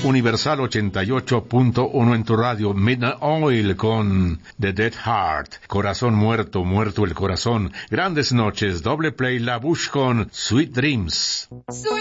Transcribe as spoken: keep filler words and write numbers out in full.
Universal ochenta y ocho punto uno en tu radio. Midnight Oil con The Dead Heart. Corazón muerto, muerto el corazón. Grandes noches. Doble play La Bush con Sweet Dreams. Sweet